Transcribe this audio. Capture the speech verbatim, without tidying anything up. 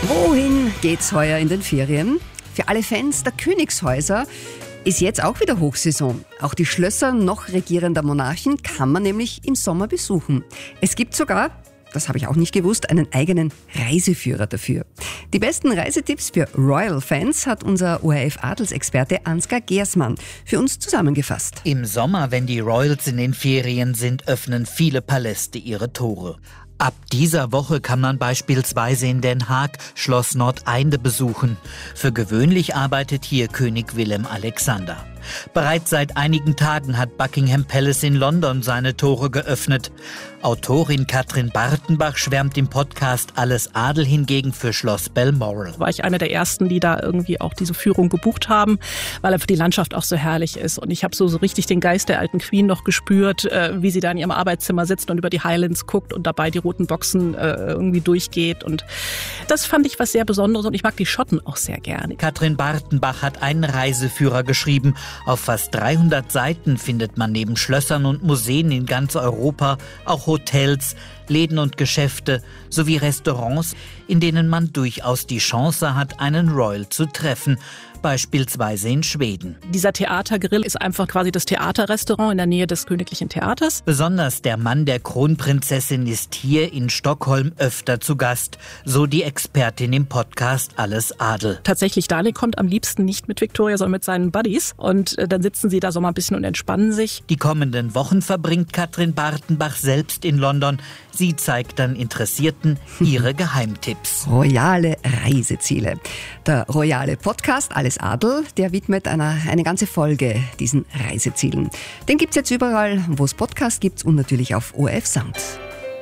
Wohin geht's heuer in den Ferien? Für alle Fans der Königshäuser ist jetzt auch wieder Hochsaison. Auch die Schlösser noch regierender Monarchen kann man nämlich im Sommer besuchen. Es gibt sogar, das habe ich auch nicht gewusst, einen eigenen Reiseführer dafür. Die besten Reisetipps für Royal-Fans hat unser O R F-Adelsexperte Ansgar Gersmann für uns zusammengefasst. Im Sommer, wenn die Royals in den Ferien sind, öffnen viele Paläste ihre Tore. Ab dieser Woche kann man beispielsweise in Den Haag Schloss Nordeinde besuchen. Für gewöhnlich arbeitet hier König Willem Alexander. Bereits seit einigen Tagen hat Buckingham Palace in London seine Tore geöffnet. Autorin Katrin Bartenbach schwärmt im Podcast Alles Adel hingegen für Schloss Balmoral. War ich eine der ersten, die da irgendwie auch diese Führung gebucht haben, weil einfach die Landschaft auch so herrlich ist. Und ich habe so, so richtig den Geist der alten Queen noch gespürt, äh, wie sie da in ihrem Arbeitszimmer sitzt und über die Highlands guckt und dabei die roten Boxen äh, irgendwie durchgeht. Und das fand ich was sehr Besonderes und ich mag die Schotten auch sehr gerne. Katrin Bartenbach hat einen Reiseführer geschrieben. Auf fast dreihundert Seiten findet man neben Schlössern und Museen in ganz Europa auch Hotels, Läden und Geschäfte sowie Restaurants, in denen man durchaus die Chance hat, einen Royal zu treffen, beispielsweise in Schweden. Dieser Theatergrill ist einfach quasi das Theaterrestaurant in der Nähe des Königlichen Theaters. Besonders der Mann der Kronprinzessin ist hier in Stockholm öfter zu Gast, so die Expertin im Podcast Alles Adel. Tatsächlich, Daniel kommt am liebsten nicht mit Victoria, sondern mit seinen Buddies. Und äh, dann sitzen sie da so mal ein bisschen und entspannen sich. Die kommenden Wochen verbringt Katrin Bartenbach selbst in London. Sie zeigt dann Interessierten ihre Geheimtipps. Royale Reiseziele. Der royale Podcast Alles Adel, der widmet einer, eine ganze Folge diesen Reisezielen. Den gibt's jetzt überall, wo es Podcasts gibt und natürlich auf O R F Sound.